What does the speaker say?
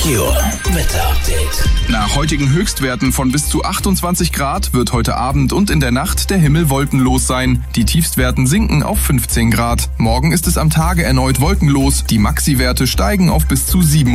Meteor Wetter-Update. Nach heutigen Höchstwerten von bis zu 28 Grad wird heute Abend und in der Nacht der Himmel wolkenlos sein. Die Tiefstwerten sinken auf 15 Grad. Morgen ist es am Tage erneut wolkenlos. Die Maxi-Werte steigen auf bis zu 27.